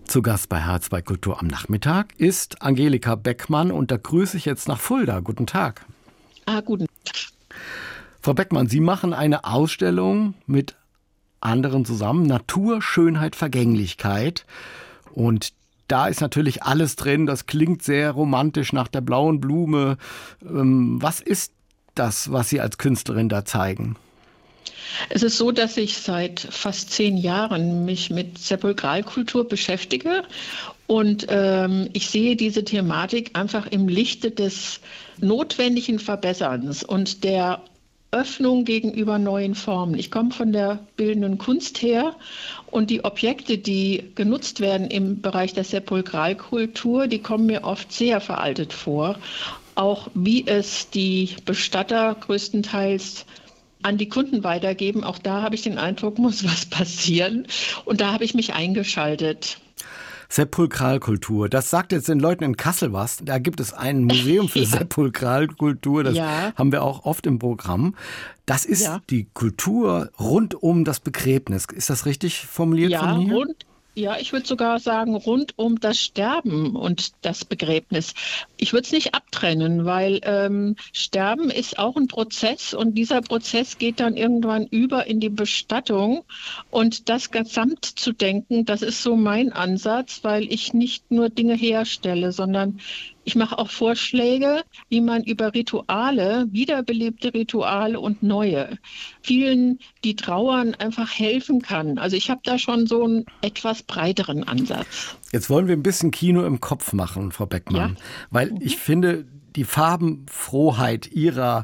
Zu Gast bei H2 Kultur am Nachmittag ist Angelika Beckmann und da grüße ich jetzt nach Fulda. Guten Tag. Guten Tag. Frau Beckmann, Sie machen eine Ausstellung mit anderen zusammen, Natur, Schönheit, Vergänglichkeit. Und da ist natürlich alles drin, das klingt sehr romantisch nach der blauen Blume. Was ist das, was Sie als Künstlerin da zeigen? Es ist so, dass ich seit fast 10 Jahren mich mit Sepulkralkultur beschäftige und ich sehe diese Thematik einfach im Lichte des notwendigen Verbesserns und der Öffnung gegenüber neuen Formen. Ich komme von der bildenden Kunst her und die Objekte, die genutzt werden im Bereich der Sepulkralkultur, die kommen mir oft sehr veraltet vor. Auch wie es die Bestatter größtenteils an die Kunden weitergeben. Auch da habe ich den Eindruck, muss was passieren. Und da habe ich mich eingeschaltet. Sepulkralkultur, das sagt jetzt den Leuten in Kassel was. Da gibt es ein Museum für Sepulkralkultur, das haben wir auch oft im Programm. Das ist die Kultur rund um das Begräbnis. Ist das richtig formuliert von mir? Ich würde sogar sagen, rund um das Sterben und das Begräbnis. Ich würde es nicht abtrennen, weil Sterben ist auch ein Prozess und dieser Prozess geht dann irgendwann über in die Bestattung. Und das gesamt zu denken, das ist so mein Ansatz, weil ich nicht nur Dinge herstelle, sondern ich mache auch Vorschläge, wie man über Rituale, wiederbelebte Rituale und neue, vielen, die trauern, einfach helfen kann. Also ich habe da schon so einen etwas breiteren Ansatz. Jetzt wollen wir ein bisschen Kino im Kopf machen, Frau Beckmann, weil ich finde, die Farbenfrohheit Ihrer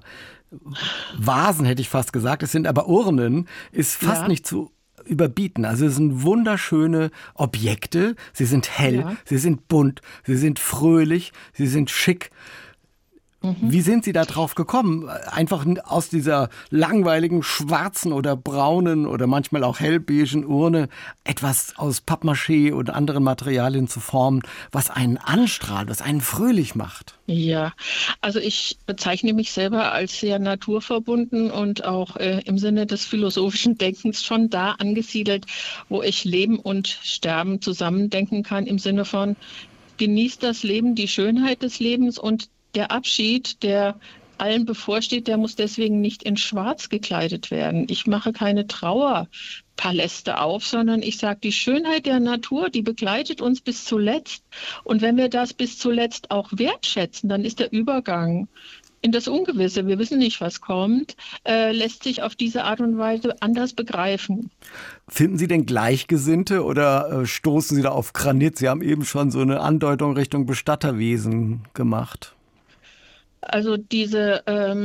Vasen, hätte ich fast gesagt, es sind aber Urnen, ist fast nicht zu überbieten. Also es sind wunderschöne Objekte, sie sind hell, sie sind bunt, sie sind fröhlich, sie sind schick. Wie sind Sie da drauf gekommen? Einfach aus dieser langweiligen schwarzen oder braunen oder manchmal auch hellbeigen Urne etwas aus Pappmaché oder anderen Materialien zu formen, was einen anstrahlt, was einen fröhlich macht. Ja, also ich bezeichne mich selber als sehr naturverbunden und auch im Sinne des philosophischen Denkens schon da angesiedelt, wo ich Leben und Sterben zusammendenken kann, im Sinne von genießt das Leben, die Schönheit des Lebens und der Abschied, der allen bevorsteht, der muss deswegen nicht in Schwarz gekleidet werden. Ich mache keine Trauerpaläste auf, sondern ich sage, die Schönheit der Natur, die begleitet uns bis zuletzt. Und wenn wir das bis zuletzt auch wertschätzen, dann ist der Übergang in das Ungewisse, wir wissen nicht, was kommt, lässt sich auf diese Art und Weise anders begreifen. Finden Sie denn Gleichgesinnte oder stoßen Sie da auf Granit? Sie haben eben schon so eine Andeutung Richtung Bestatterwesen gemacht. Also diese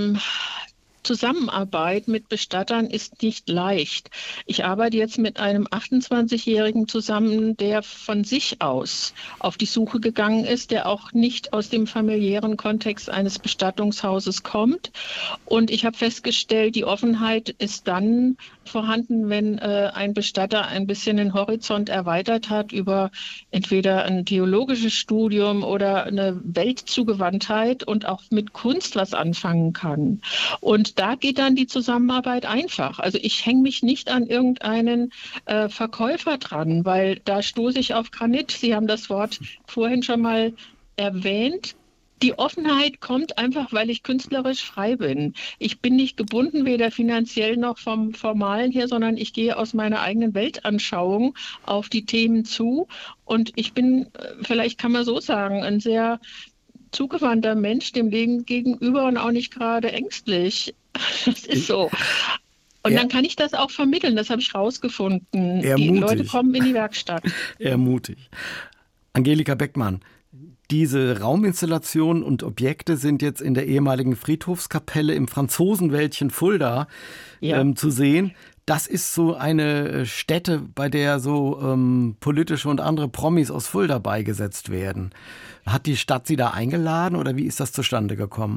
Zusammenarbeit mit Bestattern ist nicht leicht. Ich arbeite jetzt mit einem 28-Jährigen zusammen, der von sich aus auf die Suche gegangen ist, der auch nicht aus dem familiären Kontext eines Bestattungshauses kommt. Und ich habe festgestellt, die Offenheit ist dann vorhanden, wenn ein Bestatter ein bisschen den Horizont erweitert hat über entweder ein theologisches Studium oder eine Weltzugewandtheit und auch mit Kunst was anfangen kann. Und da geht dann die Zusammenarbeit einfach. Also ich hänge mich nicht an irgendeinen Verkäufer dran, weil da stoße ich auf Granit. Sie haben das Wort vorhin schon mal erwähnt. Die Offenheit kommt einfach, weil ich künstlerisch frei bin. Ich bin nicht gebunden, weder finanziell noch vom Formalen her, sondern ich gehe aus meiner eigenen Weltanschauung auf die Themen zu. Und ich bin, vielleicht kann man so sagen, ein sehr zugewandter Mensch dem Leben gegenüber und auch nicht gerade ängstlich. Das ist so. Und dann kann ich das auch vermitteln, das habe ich rausgefunden. Die Leute kommen in die Werkstatt. Mutig. Angelika Beckmann, diese Rauminstallationen und Objekte sind jetzt in der ehemaligen Friedhofskapelle im Franzosenwäldchen Fulda zu sehen. Das ist so eine Stätte, bei der so politische und andere Promis aus Fulda beigesetzt werden. Hat die Stadt Sie da eingeladen oder wie ist das zustande gekommen?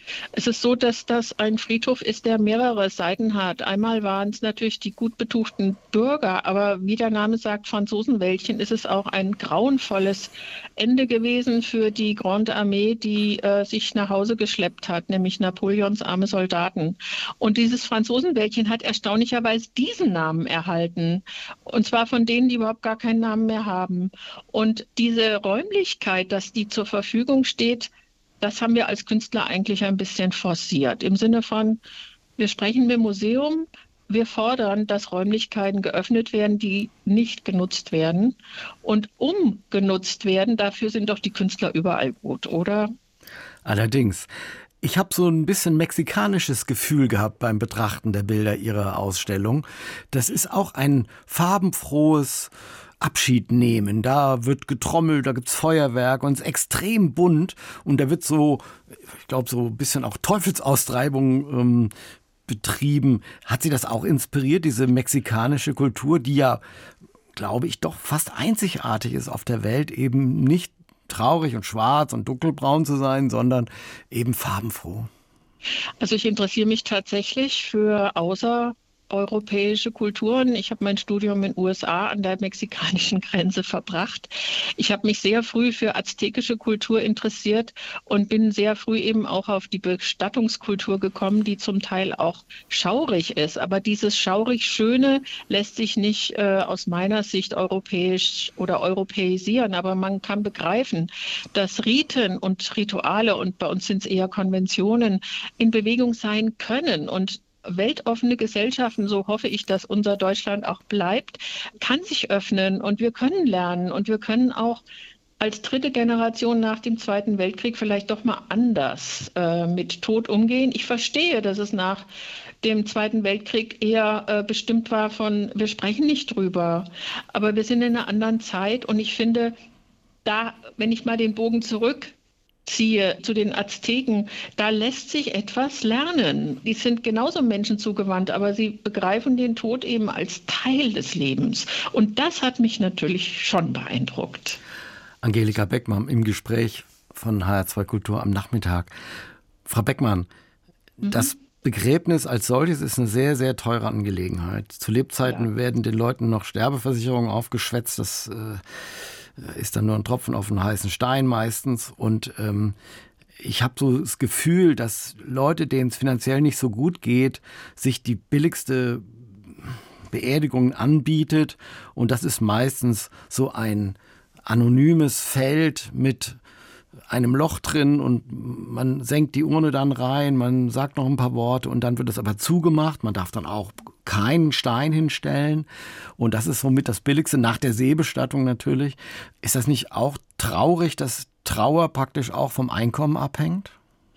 Es ist so, dass das ein Friedhof ist, der mehrere Seiten hat. Einmal waren es natürlich die gut betuchten Bürger, aber wie der Name sagt, Franzosenwäldchen, ist es auch ein grauenvolles Ende gewesen für die Grande Armee, die sich nach Hause geschleppt hat, nämlich Napoleons arme Soldaten. Und dieses Franzosenwäldchen hat erstaunlicherweise diesen Namen erhalten. Und zwar von denen, die überhaupt gar keinen Namen mehr haben. Und diese Räumlichkeit, dass die zur Verfügung steht, das haben wir als Künstler eigentlich ein bisschen forciert. Im Sinne von, wir sprechen mit dem Museum, wir fordern, dass Räumlichkeiten geöffnet werden, die nicht genutzt werden. Und um genutzt werden, dafür sind doch die Künstler überall gut, oder? Allerdings. Ich habe so ein bisschen mexikanisches Gefühl gehabt beim Betrachten der Bilder Ihrer Ausstellung. Das ist auch ein farbenfrohes Abschied nehmen. Da wird getrommelt, da gibt's Feuerwerk und es ist extrem bunt. Und da wird so, ich glaube, so ein bisschen auch Teufelsaustreibung betrieben. Hat Sie das auch inspiriert, diese mexikanische Kultur, die ja, glaube ich, doch fast einzigartig ist auf der Welt, eben nicht traurig und schwarz und dunkelbraun zu sein, sondern eben farbenfroh? Also ich interessiere mich tatsächlich für außereuropäische Kulturen. Ich habe mein Studium in den USA an der mexikanischen Grenze verbracht. Ich habe mich sehr früh für aztekische Kultur interessiert und bin sehr früh eben auch auf die Bestattungskultur gekommen, die zum Teil auch schaurig ist. Aber dieses schaurig Schöne lässt sich nicht aus meiner Sicht europäisch oder europäisieren. Aber man kann begreifen, dass Riten und Rituale, und bei uns sind es eher Konventionen, in Bewegung sein können. Und weltoffene Gesellschaften, so hoffe ich, dass unser Deutschland auch bleibt, kann sich öffnen und wir können lernen und wir können auch als dritte Generation nach dem Zweiten Weltkrieg vielleicht doch mal anders mit Tod umgehen. Ich verstehe, dass es nach dem Zweiten Weltkrieg eher bestimmt war von, wir sprechen nicht drüber, aber wir sind in einer anderen Zeit und ich finde, da, wenn ich mal den Bogen zurückziehe zu den Azteken, da lässt sich etwas lernen. Die sind genauso menschenzugewandt, aber sie begreifen den Tod eben als Teil des Lebens. Und das hat mich natürlich schon beeindruckt. Angelika Beckmann im Gespräch von HR2 Kultur am Nachmittag. Frau Beckmann, das Begräbnis als solches ist eine sehr, sehr teure Angelegenheit. Zu Lebzeiten werden den Leuten noch Sterbeversicherungen aufgeschwätzt. Das ist dann nur ein Tropfen auf einen heißen Stein meistens. Und ich habe so das Gefühl, dass Leute, denen es finanziell nicht so gut geht, sich die billigste Beerdigung anbietet. Und das ist meistens so ein anonymes Feld mit einem Loch drin und man senkt die Urne dann rein, man sagt noch ein paar Worte und dann wird es aber zugemacht. Man darf dann auch keinen Stein hinstellen und das ist somit das Billigste, nach der Seebestattung natürlich. Ist das nicht auch traurig, dass Trauer praktisch auch vom Einkommen abhängt?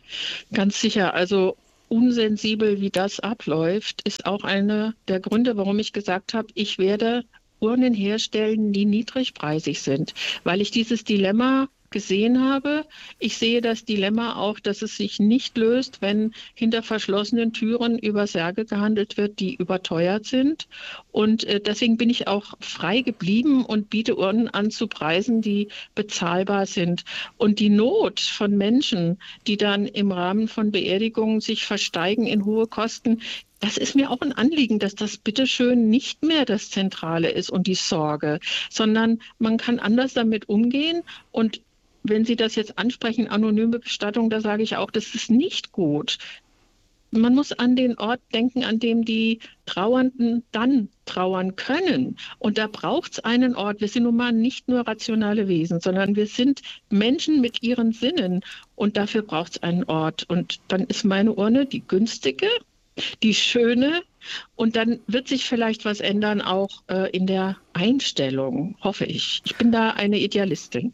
Ganz sicher, also unsensibel wie das abläuft, ist auch einer der Gründe, warum ich gesagt habe, ich werde Urnen herstellen, die niedrigpreisig sind, weil ich dieses Dilemma gesehen habe. Ich sehe das Dilemma auch, dass es sich nicht löst, wenn hinter verschlossenen Türen über Särge gehandelt wird, die überteuert sind. Und deswegen bin ich auch frei geblieben und biete Urnen an zu Preisen, die bezahlbar sind. Und die Not von Menschen, die dann im Rahmen von Beerdigungen sich versteigen in hohe Kosten, das ist mir auch ein Anliegen, dass das bitteschön nicht mehr das Zentrale ist und die Sorge, sondern man kann anders damit umgehen. Und wenn Sie das jetzt ansprechen, anonyme Bestattung, da sage ich auch, das ist nicht gut. Man muss an den Ort denken, an dem die Trauernden dann trauern können. Und da braucht es einen Ort. Wir sind nun mal nicht nur rationale Wesen, sondern wir sind Menschen mit ihren Sinnen. Und dafür braucht es einen Ort. Und dann ist meine Urne die günstige, die schöne. Und dann wird sich vielleicht was ändern, auch in der Einstellung, hoffe ich. Ich bin da eine Idealistin.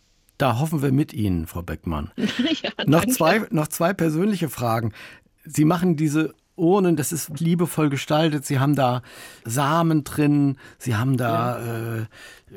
Da hoffen wir mit Ihnen, Frau Beckmann. Ja, noch zwei persönliche Fragen. Sie machen diese Urnen, das ist liebevoll gestaltet. Sie haben da Samen drin, Sie haben da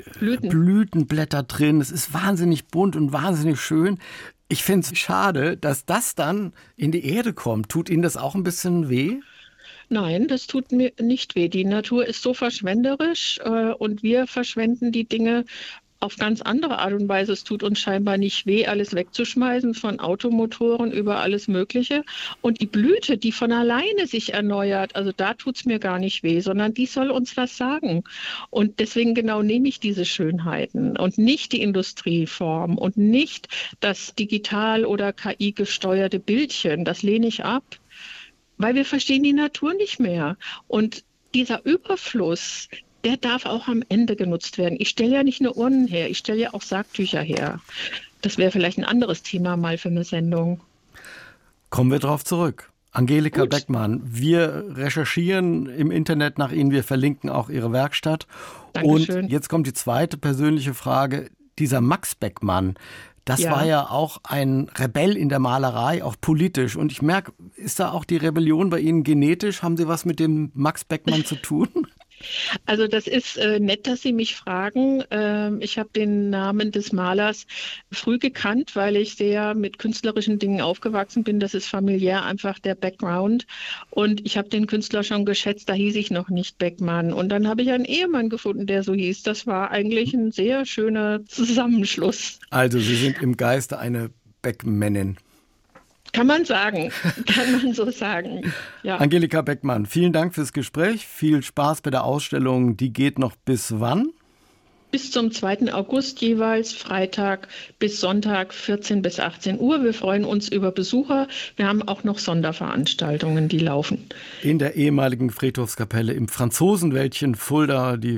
Blütenblätter drin. Es ist wahnsinnig bunt und wahnsinnig schön. Ich finde es schade, dass das dann in die Erde kommt. Tut Ihnen das auch ein bisschen weh? Nein, das tut mir nicht weh. Die Natur ist so verschwenderisch und wir verschwenden die Dinge. auf ganz andere Art und Weise. Es tut uns scheinbar nicht weh, alles wegzuschmeißen, von Automotoren über alles Mögliche. Und die Blüte, die von alleine sich erneuert, also da tut es mir gar nicht weh, sondern die soll uns was sagen. Und deswegen genau nehme ich diese Schönheiten und nicht die Industrieform und nicht das digital oder KI gesteuerte Bildchen. Das lehne ich ab, weil wir verstehen die Natur nicht mehr. Und dieser Überfluss, der darf auch am Ende genutzt werden. Ich stelle ja nicht nur Urnen her, ich stelle ja auch Sargtücher her. Das wäre vielleicht ein anderes Thema mal für eine Sendung. Kommen wir darauf zurück. Angelika Beckmann, wir recherchieren im Internet nach Ihnen, wir verlinken auch Ihre Werkstatt. Dankeschön. Und jetzt kommt die zweite persönliche Frage. Dieser Max Beckmann, das war ja auch ein Rebell in der Malerei, auch politisch. Und ich merke, ist da auch die Rebellion bei Ihnen genetisch? Haben Sie was mit dem Max Beckmann zu tun? Also das ist nett, dass Sie mich fragen. Ich habe den Namen des Malers früh gekannt, weil ich sehr mit künstlerischen Dingen aufgewachsen bin. Das ist familiär einfach der Background. Und ich habe den Künstler schon geschätzt, da hieß ich noch nicht Beckmann. Und dann habe ich einen Ehemann gefunden, der so hieß. Das war eigentlich ein sehr schöner Zusammenschluss. Also Sie sind im Geiste eine Beckmännin. Kann man sagen, kann man so sagen. Ja. Angelika Beckmann, vielen Dank fürs Gespräch. Viel Spaß bei der Ausstellung. Die geht noch bis wann? Bis zum 2. August jeweils, Freitag bis Sonntag, 14 bis 18 Uhr. Wir freuen uns über Besucher. Wir haben auch noch Sonderveranstaltungen, die laufen. In der ehemaligen Friedhofskapelle im Franzosenwäldchen Fulda. Die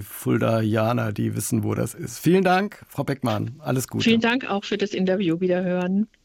Fuldaianer, die wissen, wo das ist. Vielen Dank, Frau Beckmann. Alles Gute. Vielen Dank auch für das Interview. Wiederhören.